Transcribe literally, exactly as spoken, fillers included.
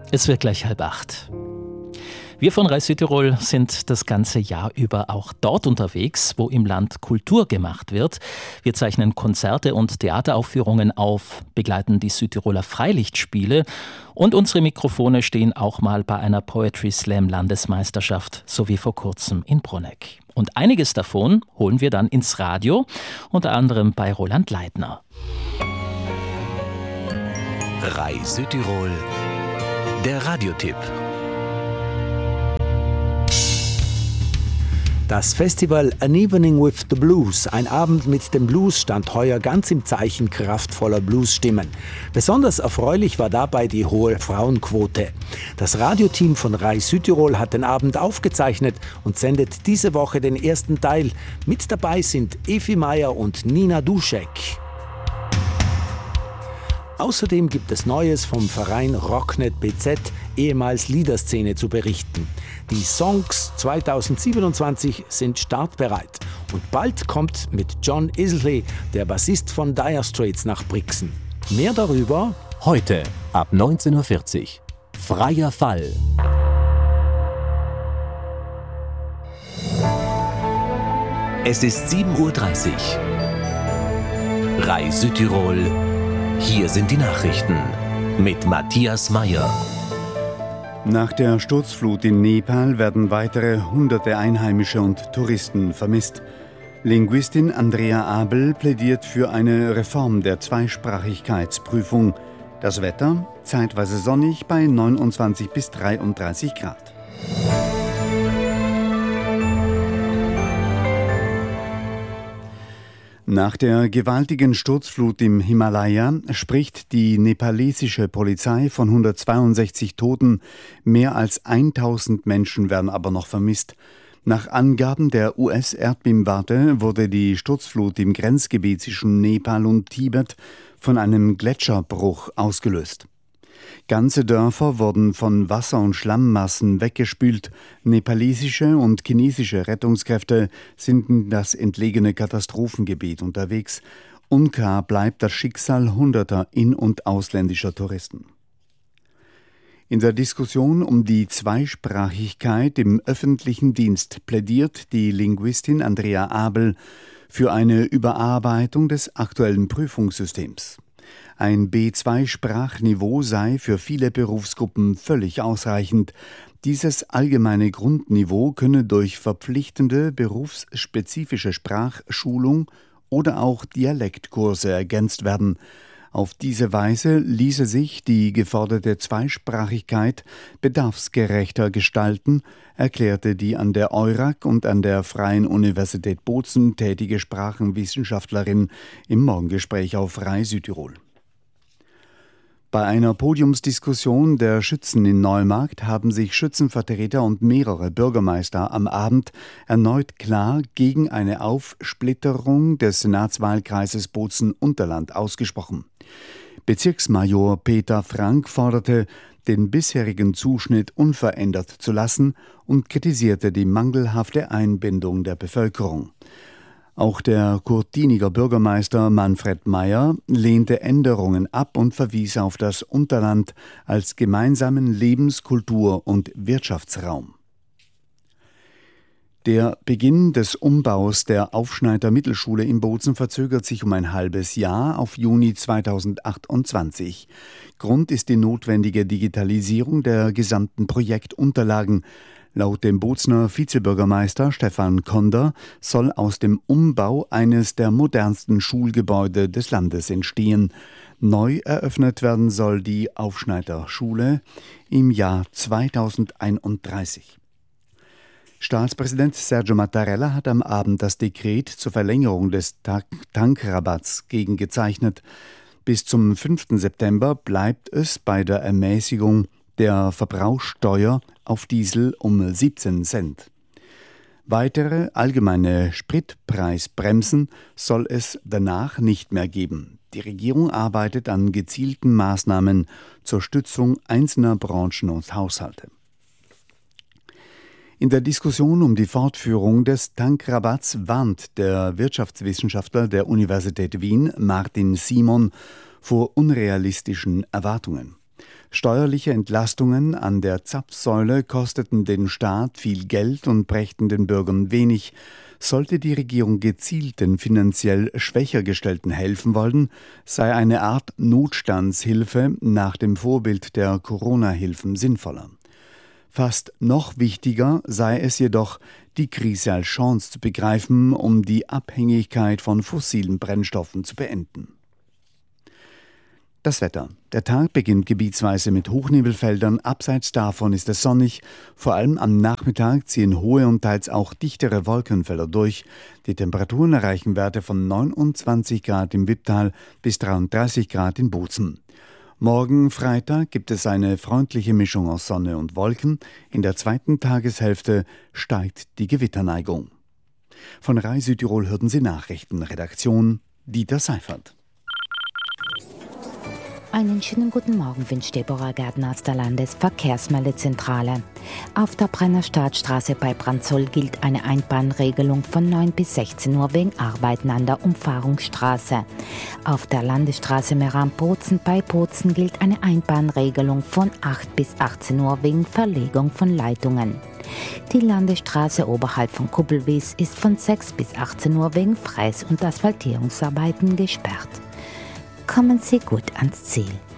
Es wird gleich halb acht. Wir von Rai Südtirol sind das ganze Jahr über auch dort unterwegs, wo im Land Kultur gemacht wird. Wir zeichnen Konzerte und Theateraufführungen auf, begleiten die Südtiroler Freilichtspiele und unsere Mikrofone stehen auch mal bei einer Poetry Slam Landesmeisterschaft, so wie vor kurzem in Bruneck. Und einiges davon holen wir dann ins Radio, unter anderem bei Roland Leitner. Rai Südtirol, der Radiotipp. Das Festival An Evening with the Blues, ein Abend mit dem Blues, stand heuer ganz im Zeichen kraftvoller Bluesstimmen. Besonders erfreulich war dabei die hohe Frauenquote. Das Radioteam von Rai Südtirol hat den Abend aufgezeichnet und sendet diese Woche den ersten Teil. Mit dabei sind Evi Meyer und Nina Duschek. Außerdem gibt es Neues vom Verein Rocknet B Z, ehemals Liederszene, zu berichten. Die Songs zweitausendsiebenundzwanzig sind startbereit. Und bald kommt mit John Isley, der Bassist von Dire Straits, nach Brixen. Mehr darüber heute ab neunzehn Uhr vierzig. Freier Fall. Es ist sieben Uhr dreißig. Rai Südtirol. Hier sind die Nachrichten mit Matthias Meyer. Nach der Sturzflut in Nepal werden weitere hunderte Einheimische und Touristen vermisst. Linguistin Andrea Abel plädiert für eine Reform der Zweisprachigkeitsprüfung. Das Wetter zeitweise sonnig bei neunundzwanzig bis dreiunddreißig Grad. Nach der gewaltigen Sturzflut im Himalaya spricht die nepalesische Polizei von hundertzweiundsechzig Toten. Mehr als tausend Menschen werden aber noch vermisst. Nach Angaben der U S-Erdbebenwarte wurde die Sturzflut im Grenzgebiet zwischen Nepal und Tibet von einem Gletscherbruch ausgelöst. Ganze Dörfer wurden von Wasser- und Schlammmassen weggespült. Nepalesische und chinesische Rettungskräfte sind in das entlegene Katastrophengebiet unterwegs. Unklar bleibt das Schicksal hunderter in- und ausländischer Touristen. In der Diskussion um die Zweisprachigkeit im öffentlichen Dienst plädiert die Linguistin Andrea Abel für eine Überarbeitung des aktuellen Prüfungssystems. Ein B zwei Sprachniveau sei für viele Berufsgruppen völlig ausreichend. Dieses allgemeine Grundniveau könne durch verpflichtende berufsspezifische Sprachschulung oder auch Dialektkurse ergänzt werden. Auf diese Weise ließe sich die geforderte Zweisprachigkeit bedarfsgerechter gestalten, erklärte die an der EURAG und an der Freien Universität Bozen tätige Sprachenwissenschaftlerin im Morgengespräch auf Rai Südtirol. Bei einer Podiumsdiskussion der Schützen in Neumarkt haben sich Schützenvertreter und mehrere Bürgermeister am Abend erneut klar gegen eine Aufsplitterung des Senatswahlkreises Bozen-Unterland ausgesprochen. Bezirksmajor Peter Frank forderte, den bisherigen Zuschnitt unverändert zu lassen und kritisierte die mangelhafte Einbindung der Bevölkerung. Auch der Kurtiniger Bürgermeister Manfred Meyer lehnte Änderungen ab und verwies auf das Unterland als gemeinsamen Lebens-, Kultur- und Wirtschaftsraum. Der Beginn des Umbaus der Aufschneider Mittelschule in Bozen verzögert sich um ein halbes Jahr auf Juni zweitausendachtundzwanzig. Grund ist die notwendige Digitalisierung der gesamten Projektunterlagen. Laut dem Bozener Vizebürgermeister Stefan Konder soll aus dem Umbau eines der modernsten Schulgebäude des Landes entstehen. Neu eröffnet werden soll die Aufschneider Schule im Jahr zweitausendeinunddreißig. Staatspräsident Sergio Mattarella hat am Abend das Dekret zur Verlängerung des Tankrabatts gegengezeichnet. Bis zum fünften September bleibt es bei der Ermäßigung der Verbrauchssteuer auf Diesel um siebzehn Cent. Weitere allgemeine Spritpreisbremsen soll es danach nicht mehr geben. Die Regierung arbeitet an gezielten Maßnahmen zur Stützung einzelner Branchen und Haushalte. In der Diskussion um die Fortführung des Tankrabatts warnt der Wirtschaftswissenschaftler der Universität Wien, Martin Simon, vor unrealistischen Erwartungen. Steuerliche Entlastungen an der Zapfsäule kosteten den Staat viel Geld und brächten den Bürgern wenig. Sollte die Regierung gezielt den finanziell schwächer Gestellten helfen wollen, sei eine Art Notstandshilfe nach dem Vorbild der Corona-Hilfen sinnvoller. Fast noch wichtiger sei es jedoch, die Krise als Chance zu begreifen, um die Abhängigkeit von fossilen Brennstoffen zu beenden. Das Wetter. Der Tag beginnt gebietsweise mit Hochnebelfeldern, abseits davon ist es sonnig. Vor allem am Nachmittag ziehen hohe und teils auch dichtere Wolkenfelder durch. Die Temperaturen erreichen Werte von neunundzwanzig Grad im Wipptal bis dreiunddreißig Grad in Bozen. Morgen Freitag gibt es eine freundliche Mischung aus Sonne und Wolken. In der zweiten Tageshälfte steigt die Gewitterneigung. Von Rai Südtirol hörten Sie Nachrichten. Redaktion Dieter Seifert. Einen schönen guten Morgen wünscht Deborah Gärtner aus der Landesverkehrsmeldezentrale. Auf der Brenner Staatsstraße bei Branzoll gilt eine Einbahnregelung von neun bis sechzehn Uhr wegen Arbeiten an der Umfahrungsstraße. Auf der Landesstraße Meran-Bozen bei Bozen gilt eine Einbahnregelung von acht bis achtzehn Uhr wegen Verlegung von Leitungen. Die Landesstraße oberhalb von Kuppelwies ist von sechs bis achtzehn Uhr wegen Fräs- und Asphaltierungsarbeiten gesperrt. Kommen Sie gut ans Ziel.